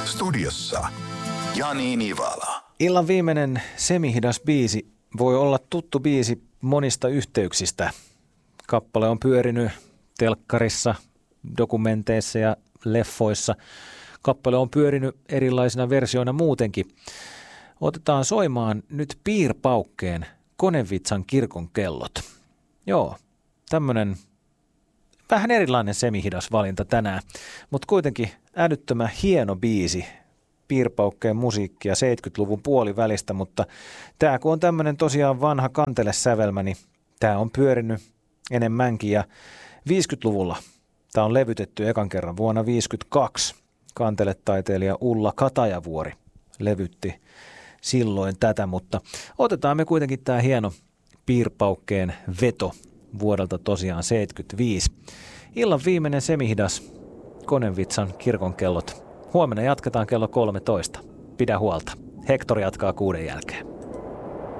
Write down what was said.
Studiossa Jani Nivala. Illan viimeinen semihidas biisi voi olla tuttu biisi monista yhteyksistä. Kappale on pyörinyt telkkarissa, dokumenteissa ja leffoissa. Kappale on pyörinyt erilaisina versioina muutenkin. Otetaan soimaan nyt Piirpaukkeen Konevitsan kirkon kellot. Joo, tämmönen vähän erilainen semihidas valinta tänään, mutta kuitenkin älyttömän hieno biisi. Piirpaukkeen musiikkia 70-luvun puolivälistä, mutta tämä kun on tämmöinen tosiaan vanha kantelesävelmä, niin tämä on pyörinyt enemmänkin ja 50-luvulla tämä on levytetty ekan kerran vuonna 1952. Kanteletaiteilija Ulla Katajavuori levytti silloin tätä, mutta otetaan me kuitenkin tämä hieno Piirpaukkeen veto vuodelta tosiaan 75. Illan viimeinen semihidas Konevitsan kirkon kellot. Huomenna jatketaan kello 13. Pidä huolta. Hektori jatkaa 6 jälkeen.